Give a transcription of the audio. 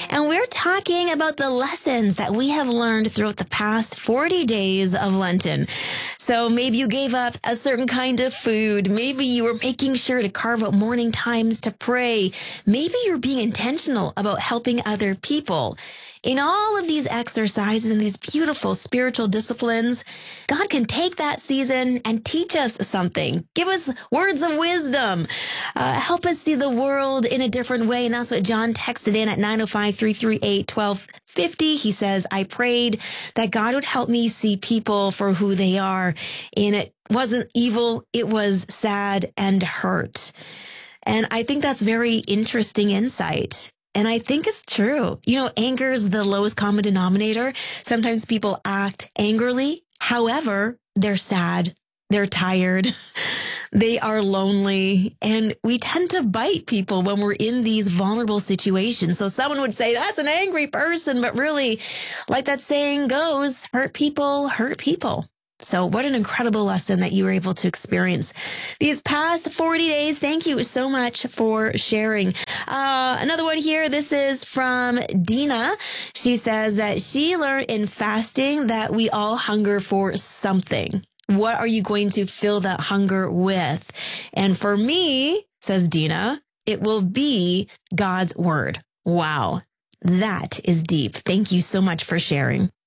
And we're talking about the lessons that we have learned throughout the past 40 days of Lenten. So maybe you gave up a certain kind of food. Maybe you were making sure to carve out morning times to pray. Maybe you're being intentional about helping other people. In all of these exercises and these beautiful spiritual disciplines, God can take that season and teach us something. Give us words of wisdom. Help us see the world in a different way. And that's what John texted in at 905-338-1250. He says, I prayed that God would help me see people for who they are. And it wasn't evil. It was sad and hurt. And I think that's very interesting insight. And I think it's true. Anger is the lowest common denominator. Sometimes people act angrily. However, they're sad. They're tired. They are lonely. And we tend to bite people when we're in these vulnerable situations. So someone would say, that's an angry person. But really, like that saying goes, hurt people hurt people. So what an incredible lesson that you were able to experience these past 40 days. Thank you so much for sharing. Another one here. This is from Dina. She says that she learned in fasting that we all hunger for something. What are you going to fill that hunger with? And for me, says Dina, it will be God's word. Wow. That is deep. Thank you so much for sharing.